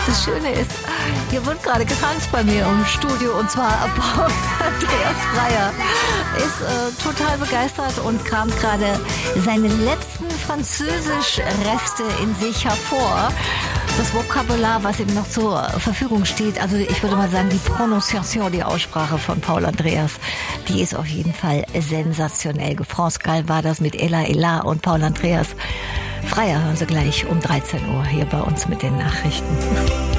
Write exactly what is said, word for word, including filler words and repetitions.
Das Schöne ist, hier wird gerade getanzt bei mir im Studio und zwar Paul Andreas Freier ist äh, total begeistert und kramt gerade seine letzten Französisch-Reste in sich hervor. Das Vokabular, was ihm noch zur Verfügung steht, also ich würde mal sagen, die Prononciation, die Aussprache von Paul Andreas, die ist auf jeden Fall sensationell. France Gall war das mit Ella Ella und Paul Andreas Freier hören Sie gleich um dreizehn Uhr hier bei uns mit den Nachrichten.